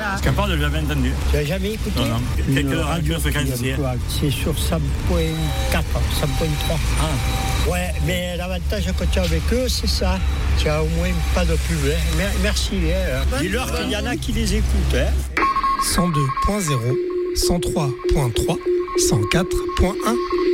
Parce qu'à part, je l'ai jamais entendu. Tu n'as jamais écouté? Non. Une radio fréquence ici. C'est sur 100.4, 100.3. Ah. Ouais, mais l'avantage quand tu es avec eux, c'est ça. Tu as au moins pas de pub. Hein. Merci. Hein. Dis-leur qu'il y en a qui les écoutent. Hein. 102.0, 103.3, 104.1.